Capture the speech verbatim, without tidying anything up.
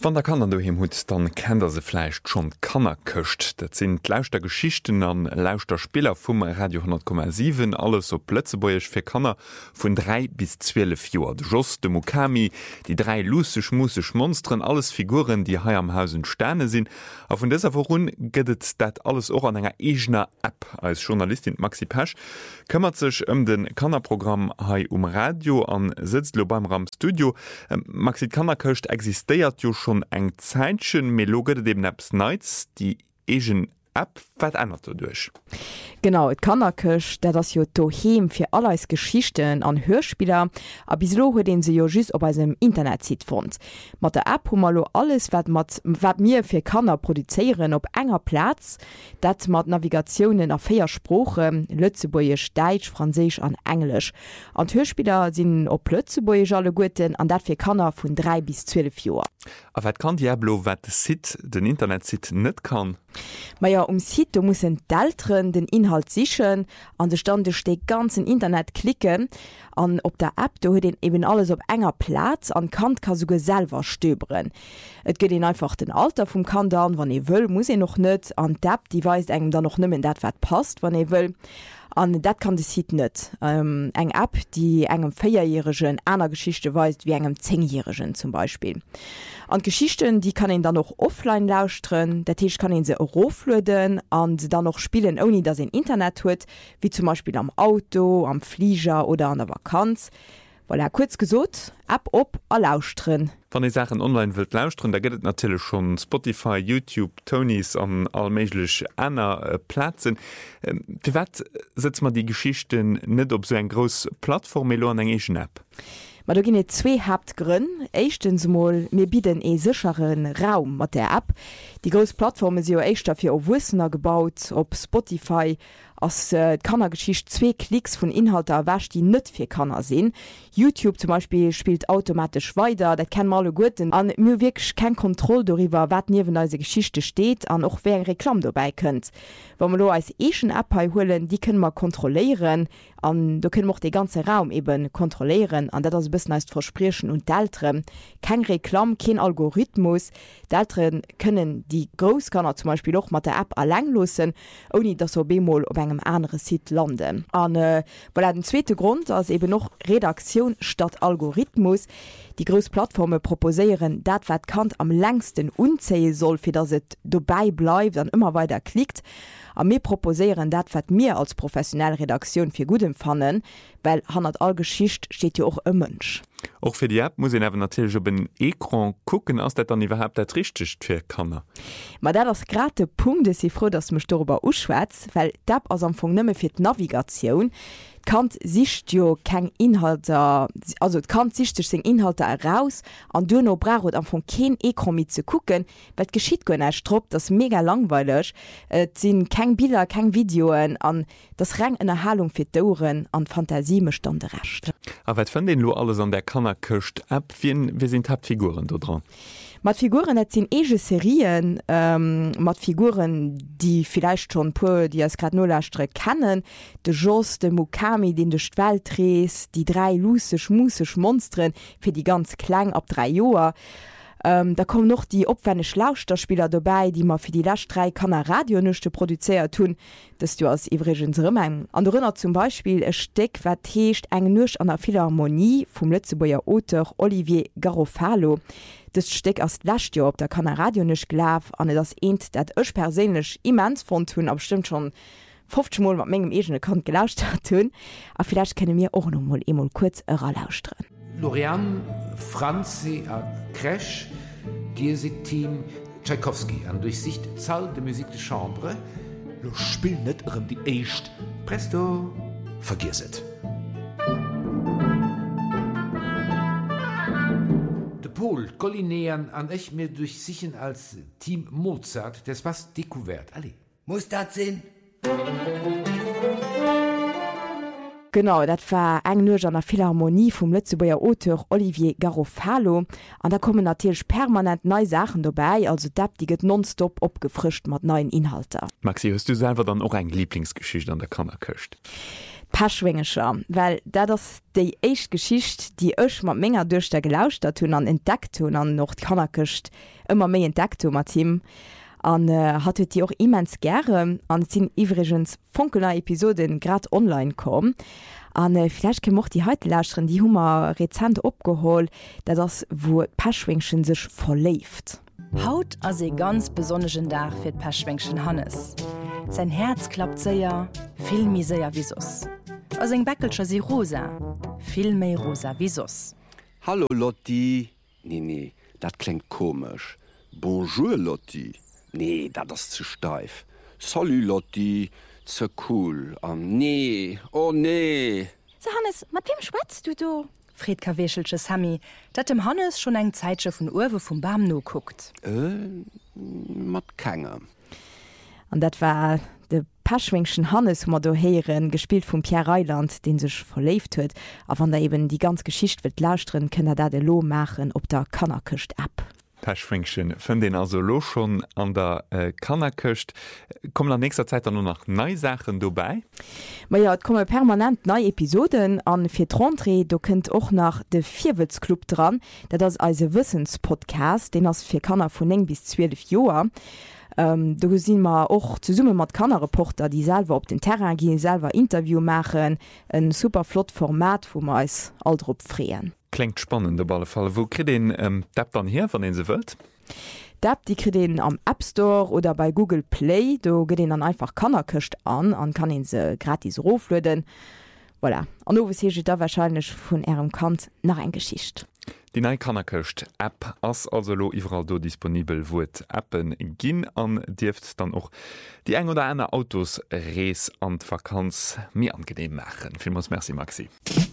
Wann der Kanner du hem hut, dann kennt er se fleicht schon Kanner köcht. Dat sind lauster Geschichten an lauster Spieler vum Radio hundert Komma sieben, alles so Plötzebäech fir Kanner vun drei bis zwölf Joer. Joss de Mokami, die drei lusech musech Monstren, alles Figuren, die hai am Hausen Sterne sinn. A vun déser Vorun gëtt dat alles och an enger egener App. Als Journalistin Maxi Pesch këmmert sech ëm um den Kannerprogramm hai um Radio an sitzt lo beim Ramstudio. Ähm, Maxi Kanner köcht existiert jo schon eng Zeitchen Meloge dem Naps Nights die egen App wat ändert durch. Genau, et Kannerköch, der das jo toheem fir alles Geschichten an Hörspieler, a bis lo den se jo just op eisem Internet zit fand. Mat der App hummer lo alles wat mat wat mir fir Kanner produzieren op enger Platz, dat mat Navigationen a feier Spproche, Lützeburgisch, Deutsch, Französisch an Englisch. An Hörspieler sinn op Lützeburgisch alle Guten an dat fir Kanner vun drei bis zwölf Joer. A wat kann Diablo wat Sit den Internet sit net kann? Ma ja, um Site mussssen d'Eltern den Inhalt sichern, an de Stande ste ganzen Internet klicken, an op der App do huet den eben alles op enger Platz, an Kant kann sogar selber stöberen. Et geht den einfach den Alter vum Kant an, wann e wëll, muss e noch net, an d'App, die weist engem da noch nimmen dat wat passt, wann e wëll. An dat kann de Site net. Ähm, eng App, die engem Feierjährigen einer Geschichte weist wie engem Zehnjährigen zum Beispiel. An Geschichten, die kann ihn dann noch offline lauschtren, der Tisch kann ihn se euroflöden an dann noch spielen, ohne dass er Internet huet, wie zum Beispiel am Auto, am Flieger oder an der Vakanz. Weil er kurz gesot, ab op a lauschtren. Wann die Sachen online wild lauschtren, da gehtt natürlich schon Spotify, YouTube, Tonys an allmeiglech aner äh, Plätzen. Ähm, wie wat setzt man die Geschichten net op so en gros Plattform melo an engen App? Ma da ginne zwee Hauptgrünn. Echtens mal, mir bieten e sicheren Raum mat der App. Die grosse Plattform ist ja echt dafür auf Wissener gebaut, op Spotify, als äh, Kannergeschicht zwei Klicks von Inhalten erwäscht, die nicht für Kanner sind. YouTube zum Beispiel spielt automatisch weiter, das kennen wir alle gut. Und mir wirklich keine Kontrolle darüber, was neben dieser Geschichte steht und auch wer Reklam dabei könnt. Wenn wir da als Asian App holen, die können wir kontrollieren und da können wir auch den ganzen Raum eben kontrollieren. Und das ist ein bisschen als Versprechen und die Eltern. Kein Reklam, kein Algorithmus. Die Eltern können die Großkanner zum Beispiel auch mit der App allein lassen, ohne dass sie bemol auf einem anderen Site landen. Und äh, voilà, der zweite Grund ist eben noch Redaktion statt Algorithmus. Die grossen Plattformen proposieren, das, was Kant am längsten unzählen soll, für dass es dabei bleibt und immer weiter klickt. Und wir proposieren das, was wir als professionelle Redaktion für gut empfangen, weil hinter all Geschichte steht ja auch ein Mensch. Auch für die App muss ich aber natürlich auf den Ekran gucken, als das dann überhaupt das Richtige für Kanner. Aber das ist gerade der Punkt, dass ich froh, dass mich darüber ausschwätzt, weil die App ist am Anfang nicht mehr für die Navigation. Kant sicht jo kein Inhalter, also Kant sicht sich den Inhalter heraus, an du no braucht am von kein Ekran mit zu gucken, weil geschieht gar nicht trop, das ist mega langweilig, es sind kein Bilder, kein Videoen, an das rein eine Erhaltung für die Ohren, an Fantasie mischt dann der Rest. Aber was finden lo alles an der Kannerköcht-App, wie sind Hauptfiguren da dran? Mat Figuren net sinn ege Serien ähm, mat Figuren, die vielleicht schon pu die as grad nolastre kennen, de Joss, de Mokami, den de Schweltrees, die drei lusech musech Monstren fir die ganz klein ab drei Joer. Ähm, da kommen noch die opwennech Lauschterspieler dabei, die man fir die Lasch drei Kanner Radionuchte produzéiert tun, dass du als Ivregens Rëmmeng. An derënner zum Beispiel e Steck wat heescht eng nuch an der Philharmonie vum Lützeburger Autor Olivier Garofalo. Das Steck as lascht jo op der Kanner Radionuch glaf, an das ent dat ech perélech immens von tun, aber stimmt schon fünfzig Mal mat mengegem egene Kant gelauscht hat tun. A vielleicht kenne mir auch noch mal emol kurz eurer lauschtre. Lorian, Franzi a Kresch, Team Tchaikovsky an Durchsicht Zahl de Musik de Chambre, lo spiel net irrem die Echt. Presto, vergisset. De Pol, Collinean an echt mir durchsichen als Team Mozart, das was Découvert. Allez. Muss das sinn? Genau, dat war eng nur an der Philharmonie vum Lützeburger Autor Olivier Garofalo. An da kommen natürlich permanent neue Sachen dabei, also dat die get nonstop opgefrischt mat neuen Inhalter. Maxi, hast du selber dann auch eng Lieblingsgeschichte an der Kannerköcht? Paschwingescher, weil da das die echt Geschichte, die euch mal Menge durch der gelauscht hat und an entdeckt und an noch Kannerküst immer mehr entdeckt und Team an äh, hattet die auch immens gerne an sind übrigens funkeler Episoden gerade online kommen. An äh, vielleicht gemocht die heute lauschen die Hummer rezent abgeholt, da das wo Paschwingchen sich verläuft. Haut as e ganz besonneschen Dach fir d Paschwengschen Hannes. Sein Herz klappt séier, vill mi séier wie sos. Ass eng Bäckelscher si rosa, vill méi rosa wie sos. Hallo Lotti. Nee, nee, dat klingt komisch. Bonjour Lotti. Nee, dat das zu steif. Salut Lotti, zu cool. Um, nee, oh nee. So Hannes, mat wem schwatzt du do? Fred Kawechelsche Sammy, dat dem Hannes schon eng Zeitsche vun Uwe vum Bam no guckt. Äh, mat kenger. Und dat war de Paschwingschen Hannes mat do heieren gespielt vum Pierre Reiland, den sech verleft huet, a wann der eben die ganz Geschicht wird lausren, kënne da de Lo machen op der Kannerkücht ab. Paschwingchen fën den also lo schon an der äh, Kannerköcht. Kommen an nächster Zeit dann nur nach neue Sachen vorbei? Ma ja, komme permanent neue Episoden an fir Trontre, du könnt auch nach de Vierwitzclub dran, dat das als Wissenspodcast, den as fir Kanner vun eng bis zwölf Joer. Ähm, du sinn ma och zu summe mat Kannerreporter, die selber op den Terrain gehen, selber Interview machen, ein super flott Format, wo ma es aldrop freeen. Klingt spannend op alle Fall. Wo krit den ähm, Dapp dann her van den se wëlt? Dapp die krit den am App Store oder bei Google Play, do get den dann einfach Kannerköcht an an kann en se gratis roflöden. Voilà. An no se da wahrscheinlich vun Ärem Kant nach en Geschicht. Die neue Kannerköcht App ass also lo iwwer do disponibel, wo et Appen ginn an Dift dann och die eng oder einer Autos Rees an d Vakanz mir angenehm machen. Vielmals merci Maxi.